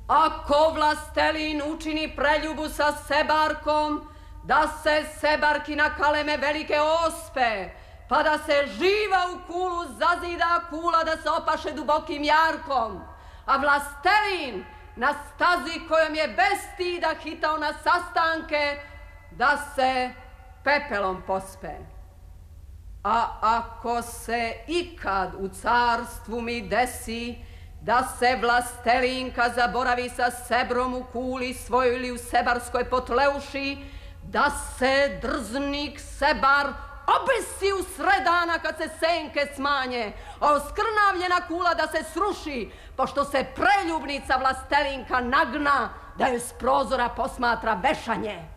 Ako vlastelin učini preljubu sa sebarkom, da se sebarkina kaleme velike ospe, pa da se živa u kulu zazida, kula da se opaše dubokim jarkom, a vlastelin na stazi kojom je bez stida hitao na sastanke, da se pepelom pospe. A ako se ikad u carstvu mi desi da se vlastelinka zaboravi sa sebrom u kuli svojoj ili u sebarskoj potleuši, da se drznik sebar obesi u sred dana kad se senke smanje, a oskrnavljena kula da se sruši, pošto se preljubnica vlastelinka nagna da joj s prozora posmatra vešanje.